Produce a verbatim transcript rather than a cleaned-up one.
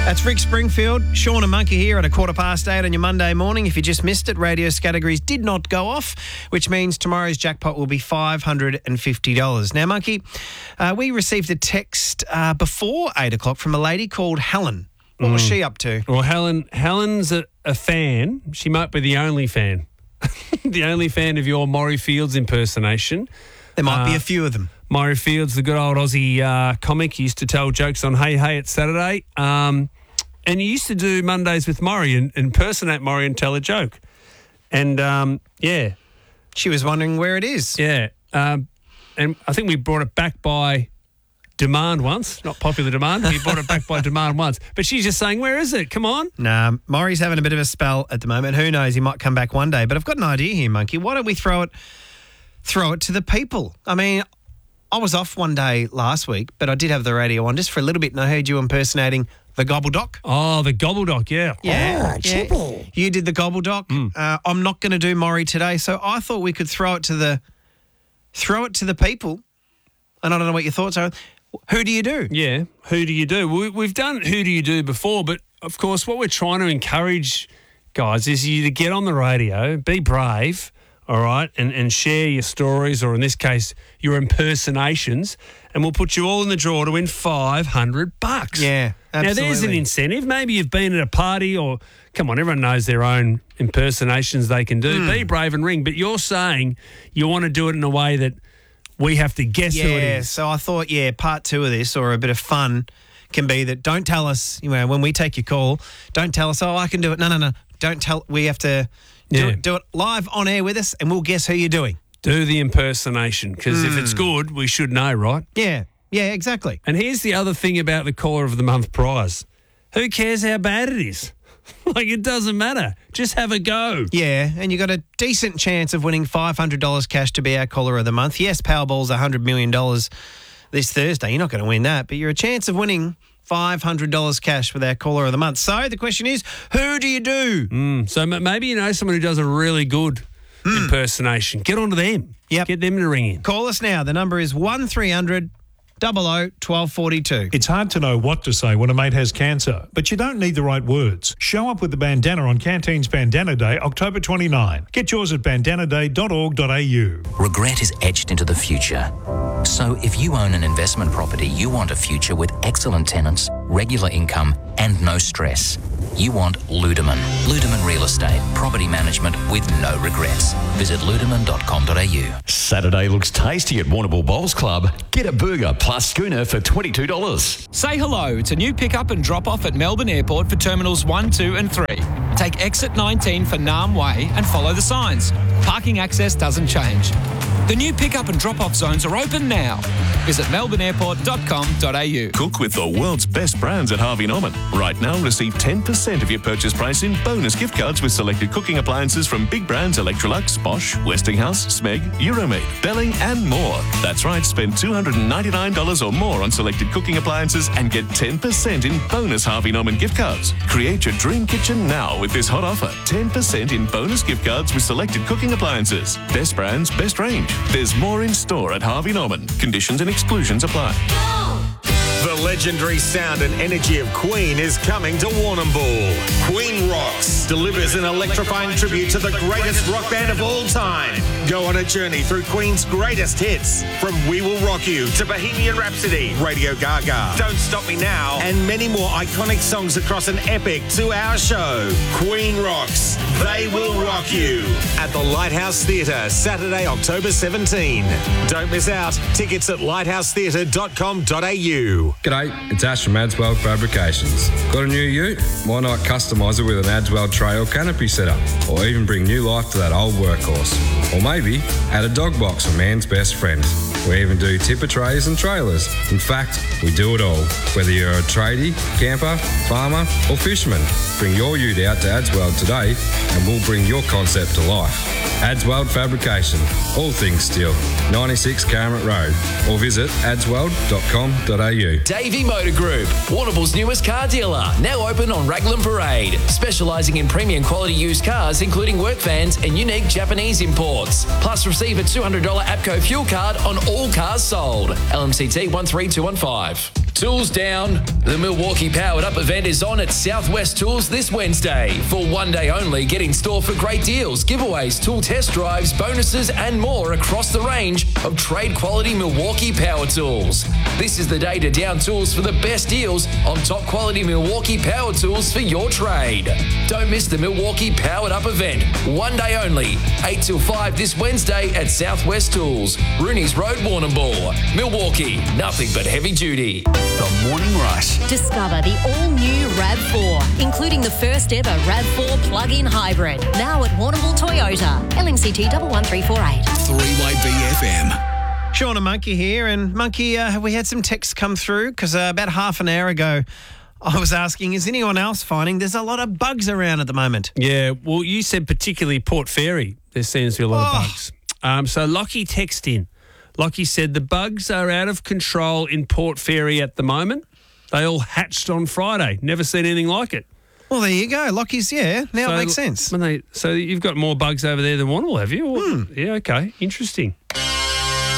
That's Rick Springfield, Sean and Monkey here at a quarter past eight on your Monday morning. If you just missed it, Radio's categories did not go off, which means tomorrow's jackpot will be five hundred fifty dollars. Now, Monkey, uh, we received a text uh, before eight o'clock from a lady called Helen. What mm. was she up to? Well, Helen, Helen's a, a fan. She might be the only fan. the only fan of your Maury Fields impersonation. There might uh, be a few of them. Maury Fields, the good old Aussie uh, comic, he used to tell jokes on Hey Hey It's Saturday. Um, and he used to do Mondays with Maury and impersonate Maury and tell a joke. And, um, yeah. She was wondering where it is. Yeah. Um, and I think we brought it back by demand once. Not popular demand. We brought it back by demand once. But she's just saying, where is it? Come on. Nah, Maury's having a bit of a spell at the moment. Who knows? He might come back one day. But I've got an idea here, Monkey. Why don't we throw it, throw it to the people? I mean, I was off one day last week, but I did have the radio on just for a little bit, and I heard you impersonating the Gobbledoc. Oh, the Gobbledoc, yeah. Yeah. Oh, yeah. You did the Gobbledoc. Mm. Uh, I'm not going to do Maury today, so I thought we could throw it to the throw it to the people. And I don't know what your thoughts are. Who do you do? Yeah, who do you do? We, we've done who do you do before, but of course what we're trying to encourage, guys, is you to get on the radio, be brave, all right, and, and share your stories, or in this case, your impersonations, and we'll put you all in the draw to win five hundred bucks. Yeah, absolutely. Now, there's an incentive. Maybe you've been at a party or, come on, everyone knows their own impersonations they can do. Mm. Be brave and ring, but you're saying you want to do it in a way that we have to guess yeah, who it is. So I thought, yeah, part two of this, or a bit of fun, can be that don't tell us, you know, when we take your call, don't tell us, oh, I can do it. No, no, no. Don't tell, we have to do, yeah. it, do it live on air with us, and we'll guess who you're doing. Do the impersonation, because mm. if it's good, we should know, right? Yeah, yeah, exactly. And here's the other thing about the Caller of the Month prize. Who cares how bad it is? Like, it doesn't matter. Just have a go. Yeah, and you got a decent chance of winning five hundred dollars cash to be our Caller of the Month. Yes, Powerball's one hundred million dollars this Thursday. You're not going to win that, but you're a chance of winning five hundred dollars cash with our Caller of the Month. So the question is, who do you do? Mm, so maybe you know someone who does a really good mm. impersonation. Get onto them. Yep. Get them to ring in. Call us now. The number is one three hundred double oh twelve forty-two. It's hard to know what to say when a mate has cancer, but you don't need the right words. Show up with the bandana on Canteen's Bandana Day, October twenty-ninth. Get yours at bandana day dot org dot a u. Regret is etched into the future. So if you own an investment property, you want a future with excellent tenants, regular income, and no stress. You want Ludeman. Ludeman Real Estate. Property management with no regrets. Visit ludeman dot com dot a u. Saturday looks tasty at Warrnambool Bowls Club. Get a burger plus schooner for twenty-two dollars. Say hello to new pick-up and drop-off at Melbourne Airport for Terminals one, two and three. Take exit nineteen for Nam Way and follow the signs. Parking access doesn't change. The new pick-up and drop-off zones are open now. Visit melbourne airport dot com dot a u. Cook with the world's best brands at Harvey Norman. Right now, receive ten percent of your purchase price in bonus gift cards with selected cooking appliances from big brands Electrolux, Bosch, Westinghouse, Smeg, Euromaid, Belling and more. That's right, spend two hundred ninety-nine dollars or more on selected cooking appliances and get ten percent in bonus Harvey Norman gift cards. Create your dream kitchen now with this hot offer. ten percent in bonus gift cards with selected cooking appliances. Best brands, best range. There's more in store at Harvey Norman. Conditions and exclusions apply. The legendary sound and energy of Queen is coming to Warrnambool. Queen Rocks delivers an electrifying tribute to the greatest rock band of all time. Go on a journey through Queen's greatest hits, from We Will Rock You to Bohemian Rhapsody, Radio Gaga, Don't Stop Me Now, and many more iconic songs across an epic two-hour show. Queen Rocks, They Will Rock You, at the Lighthouse Theatre, Saturday, October seventeenth. Don't miss out. Tickets at lighthouse theatre dot com dot a u. G'day, it's Ash from Adswell Fabrications. Got a new ute? Why not customise it with an Adswell tray or canopy setup? Or even bring new life to that old workhorse? Or maybe add a dog box for man's best friend. We even do tipper trays and trailers. In fact, we do it all. Whether you're a tradie, camper, farmer or fisherman, bring your ute out to Adswell today and we'll bring your concept to life. Adswell Fabrication, all things steel, ninety-six Caramel Road, or visit adswell dot com dot a u. Davey Motor Group, Warrnambool's newest car dealer, now open on Raglan Parade, specialising in premium quality used cars including work vans and unique Japanese imports. Plus receive a two hundred dollars APCO fuel card on all cars sold. L M C T one three two one five. Tools down. The Milwaukee Powered Up event is on at Southwest Tools this Wednesday. For one day only, get in store for great deals, giveaways, tool test drives, bonuses, and more across the range of trade quality Milwaukee power tools. This is the day to down tools for the best deals on top quality Milwaukee power tools for your trade. Don't miss the Milwaukee Powered Up event. One day only, eight till five this Wednesday at Southwest Tools, Rooney's Road, Warrnambool. Milwaukee, nothing but heavy duty. The Morning Rush. Discover the all-new RAV four, including the first ever RAV four plug-in hybrid. Now at Warrnambool Toyota. L M C T one one three four eight. three-way B F M. Sean and Monkey here. And Monkey, uh, we had some texts come through because uh, about half an hour ago, I was asking, is anyone else finding there's a lot of bugs around at the moment? Yeah, well, you said particularly Port Fairy. There seems to be a lot Oh. of bugs. Um, so Lockie texted in. Lockie said the bugs are out of control in Port Fairy at the moment. They all hatched on Friday. Never seen anything like it. Well, there you go. Lockie's, yeah. Now So it makes sense. When they, so you've got more bugs over there than Warrnambool, have you? Or- Yeah, okay. Interesting.